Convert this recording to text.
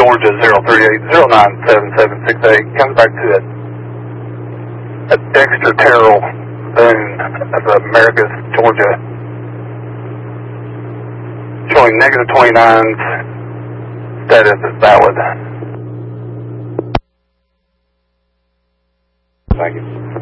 Georgia 038097768 comes back to a Dexter Terrell Boone of Americus, Georgia, showing negative 29's status is valid. Thank you.